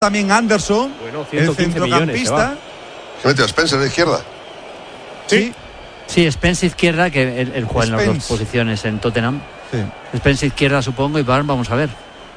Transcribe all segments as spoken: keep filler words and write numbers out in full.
también Anderson, bueno, el centrocampista. ¿Se mete a Spencer de izquierda? Sí. Sí, Spence izquierda, que él, él juega Spence. en las dos posiciones en Tottenham. Sí. Spence izquierda, supongo, y Barnes, vamos a ver.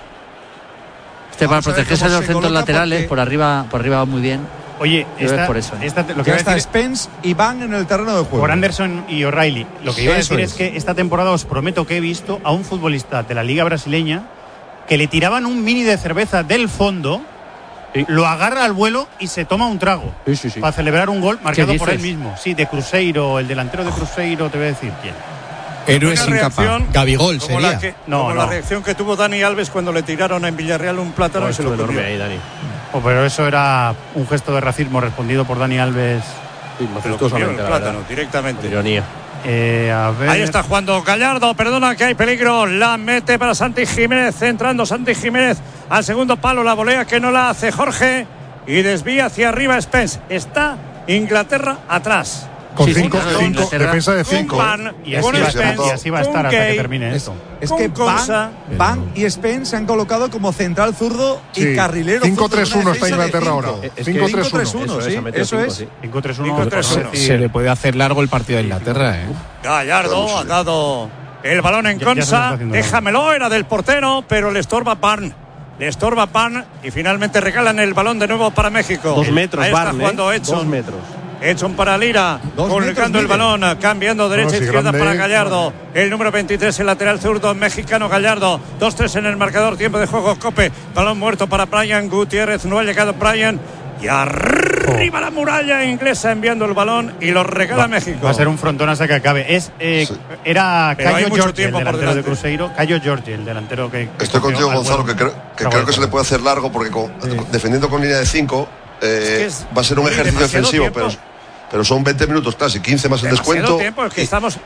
Este Vamos para a ver protegerse cómo de los se centros coloca laterales, porque- por arriba por arriba va muy bien. Oye, Yo esta, es por eso, ¿eh? esta- lo que Ya iba a está decir Spence y Van en el terreno de juego. por Anderson y O'Reilly. Lo que iba a Eso decir es. es. que esta temporada os prometo que he visto a un futbolista de la Liga Brasileña que le tiraban un mini de cerveza del fondo, Sí. lo agarra al vuelo y se toma un trago Sí, sí, sí. para celebrar un gol marcado por él dices? mismo. Sí, de Cruzeiro, el delantero de Cruzeiro, te voy a decir quién. Héroe Una sin capa. reacción Gabigol como sería. la, que, No, como no. la reacción que tuvo Dani Alves cuando le tiraron en Villarreal un plátano Oh, y se lo estuvo comió. enorme ahí, Dani. Oh, pero eso era un gesto de racismo respondido por Dani Alves. Sí, Se lo comió el majestuosamente, la plátano verdad. directamente. Ironía. Eh, a ver. Ahí está jugando Gallardo, perdona que hay peligro, la mete para Santi Jiménez, centrando Santi Jiménez al segundo palo, la volea que no la hace Jorge y desvía hacia arriba Spence. Está Inglaterra atrás. Con Sí, sí, cinco, claro, cinco Inglaterra. defensa de Con cinco. Van, Y así, con va a Spence, estar, y así va a estar con hasta que Kane, termine Es, esto. es Con que Consa. Van, Van y Spence se han colocado como central zurdo y Sí. carrilero. cinco zurdo, tres una uno está defensa de Inglaterra cinco. ahora. Es que- cinco tres cinco tres uno. uno, Eso es, sí, ha metido eso cinco, es. sí. cinco tres uno. cinco tres uno. Se le puede hacer largo el partido de Inglaterra, ¿eh? Gallardo ha dado el balón en Ya- ya se lo está Consa, haciendo déjamelo, era del portero, pero le estorba Pan. Le estorba Pan y finalmente regalan el balón de nuevo para México. Dos metros, Ahí está Barnes, jugando ¿eh? Edson. Dos metros. Edson para Lira, Dos colgando el metros mide. balón, cambiando derecha No, e sí, izquierda grande. para Gallardo. El número veintitrés, el lateral zurdo mexicano Gallardo. dos tres en el marcador, tiempo de juego, Cope. Balón muerto para Brian Gutiérrez, no ha llegado Brian. Y arriba la muralla inglesa enviando el balón y lo regala México. Va a ser un frontón hasta que acabe. Es, eh, Sí. Era Pero hay Cayo mucho Jorge, el tiempo por delantero de delante. Cruzeiro. Cayo Jorge, el delantero que. que Estoy cogió contigo, al Gonzalo, vuelo. que creo que, Está creo que bueno. se le puede hacer largo porque con- defendiendo con línea de cinco eh, Es que es va a ser un muy ejercicio demasiado defensivo, tiempo. pero, pero son veinte minutos casi, quince más el Demasiado descuento. tiempo, es que y, estamos.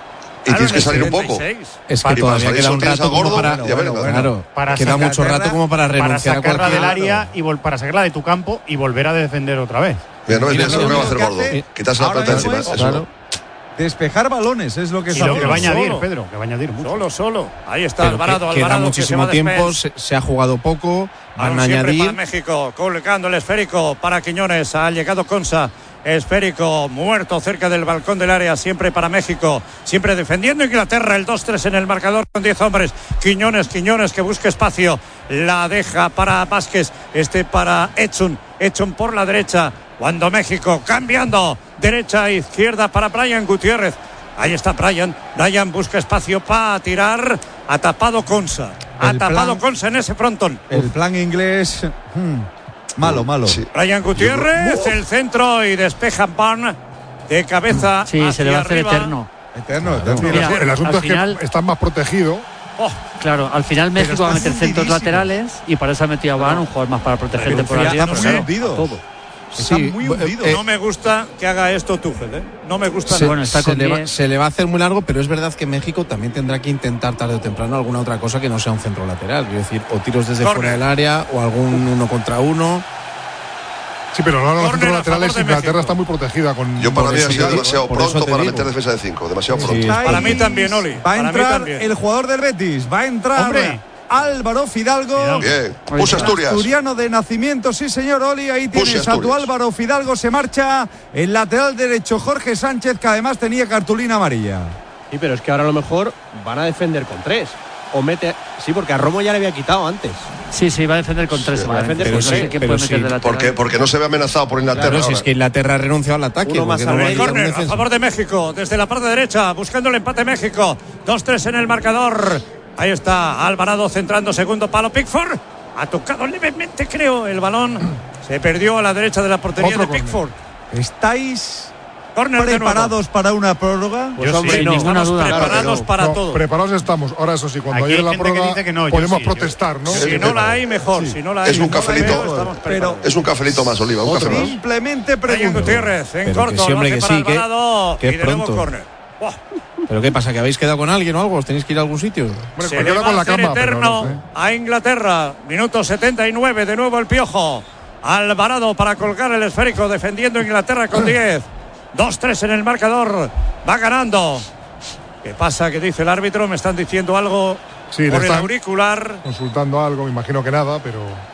y tienes que salir un poco. Es que Y para todavía salir queda un solo tienes rato a como Gordo, para. ya ves, Claro, Para queda sacar- mucho rato como para Para renunciar a sacarla cualquier. del área y vol- para sacarla de tu campo y volver a defender otra vez. Mira, no ves, Mira, eso es lo que va a hacer lo que Gordo. hace Quitarse la ahora pelota mismo encima. es- Eso Claro. Despejar balones es lo que Y está lo que va a haciendo. añadir, solo. Pedro, que va a añadir mucho. Solo, solo. Ahí está Pero Alvarado, que- queda Alvarado que se muchísimo va de tiempo, Spence. se, se ha jugado poco, van Balón a siempre añadir. para México, colgando el esférico para Quiñones. Ha llegado Consa. Esférico muerto cerca del balcón del área, siempre para México, siempre defendiendo Inglaterra. El dos tres en el marcador con diez hombres. Quiñones, Quiñones que busca espacio, la deja para Vázquez, este para Edson, Edson por la derecha, cuando México cambiando derecha e izquierda para Brian Gutiérrez. Ahí está Brian, Brian busca espacio para tirar, ha tapado Consa, ha El tapado plan- Consa en ese frontón. El plan inglés. hmm, malo, malo. Sí. Brian Gutiérrez, el centro y despeja Barn de cabeza. Sí, se le va a hacer hacia arriba. eterno. Eterno, eterno. Sí, el, Mira, asu- el asunto al es final- que están más protegidos. Oh, Claro, al final México va a está meter centros hundidísimo. laterales y para eso ha metido a Van, un jugador más para protegerte Pero por ya arriba. está pero muy claro, hundido. todo. Está Sí, muy eh, hundido. eh, no me gusta que haga esto Tuchel, ¿eh? No me gusta Se, nada. Bueno, está se con le va, diez. se le va a hacer muy largo, pero es verdad que México también tendrá que intentar tarde o temprano alguna otra cosa que no sea un centro lateral. Quiero decir, o tiros desde Corner. fuera del área o algún uno contra uno. Sí, pero ahora los Córner centros a laterales favor de Inglaterra México. está muy protegida con. Yo para con mí ha sido Sigalo, demasiado por eso pronto te para digo. meter defensa de cinco, demasiado pronto. Sí. Para mí también, Oli. Va a Para mí entrar también. el jugador del Betis. Va a entrar Hombre. Álvaro Fidalgo. Fidalgo. Bien, puso Asturias. Asturiano de nacimiento, sí señor, Oli, ahí Puse tienes a tu Asturias. Álvaro Fidalgo, se marcha el lateral derecho Jorge Sánchez, que además tenía cartulina amarilla. Sí, pero es que ahora a lo mejor van a defender con tres. O mete. Sí, porque a Romo ya le había quitado antes. Sí, sí, va a defender con tres. Sí, seguramente. va a defender Pero con no sé tres, quién pero puede meter sí, de lateral. ¿Por qué? Porque no se ve amenazado por Inglaterra. Claro, si ahora. es que Inglaterra ha renunciado al ataque. Uno más porque no arriba. hay ningún Córner a defensa. favor de México, desde la parte derecha, buscando el empate México. dos tres en el marcador. Ahí está Alvarado centrando, segundo palo. Pickford ha tocado levemente, creo, el balón. Se perdió a la derecha de la portería Otro de córner. Pickford. ¿Estáis Córner de nuevo. preparados para una prórroga? Pues Yo hombre, sin no. ninguna Estamos duda. preparados no. para No, todo. preparados estamos. Ahora, eso sí, cuando Aquí llegue hay la gente que prueba dice que no, yo podemos sí, yo- protestar, ¿no? Si no la hay, mejor. Si no la hay, Es un no la cafelito. veo, estamos Pero- preparados. Es un cafelito más, Oliva, un café más. Simplemente Brian pregunto. Gutiérrez en Pero corto, que sí, lo hombre, hace que para sí, que- Alvarado que y es de nuevo pronto. córner. Buah, ¿Pero qué pasa? ¿Que habéis quedado con alguien o algo? ¿Os tenéis que ir a algún sitio? Hombre, se me le quedo va con a la hacer cama, pero eterno no sé. a Inglaterra. Minuto setenta y nueve, de nuevo el Piojo. Alvarado para colgar el esférico, defendiendo Inglaterra con diez. dos tres en el marcador. Va ganando. ¿Qué pasa? ¿Qué dice el árbitro? Me están diciendo algo Sí, le por el están- auricular. Consultando algo, me imagino que nada, pero.